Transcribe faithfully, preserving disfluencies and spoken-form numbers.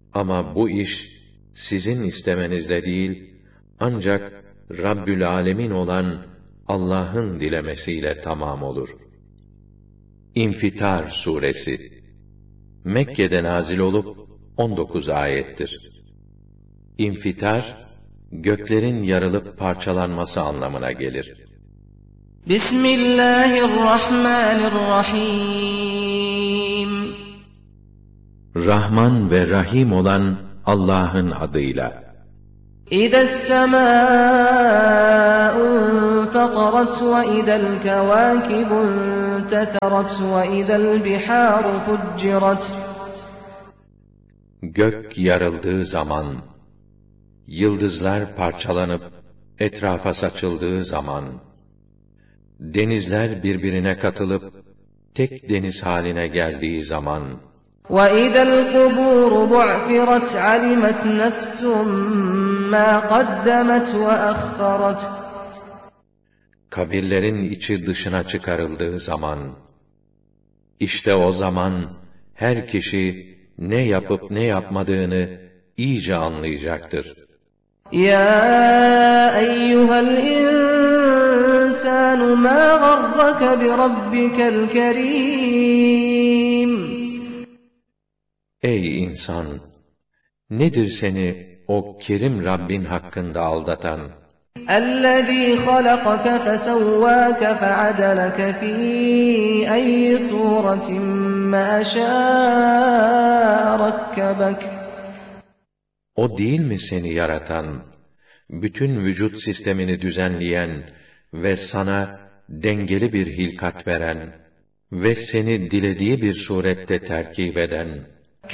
Ama bu iş sizin istemenizde değil, ancak Rabbül Alemin olan Allah'ın dilemesiyle tamam olur. İnfitar suresi Mekke'de nazil olup on dokuz ayettir. İnfitar, göklerin yarılıp parçalanması anlamına gelir. Bismillahirrahmanirrahim. Rahman ve Rahim olan Allah'ın adıyla. İzes semâ'u fatarat ve izel kevâkibu teterat ve izel bihâru fuccirat. Gök yarıldığı zaman, yıldızlar parçalanıp etrafa saçıldığı zaman, denizler birbirine katılıp tek deniz haline geldiği zaman, وَإِذَا الْقُبُورُ بُعْثِرَتْ عَلِمَتْ نَفْسٌ مَا قَدَّمَتْ وَأَخَّرَتْ. kabirlerin içi dışına çıkarıldığı zaman, işte o zaman her kişi ne yapıp ne yapmadığını iyice anlayacaktır. يَا أَيُّهَا الْإِنسَانُ مَا غَرَّكَ بِرَبِّكَ الْكَرِيمِ. Ey insan! Nedir seni o kerim Rabbin hakkında aldatan? الَّذ۪ي خَلَقَكَ فَسَوَّاكَ فَعَدَلَكَ فِي أَيِّ صُورَةٍ مَا شَاءَ رَكَّبَكَ. O değil mi seni yaratan, bütün vücut sistemini düzenleyen ve sana dengeli bir hilkat veren ve seni dilediği bir surette terkip eden,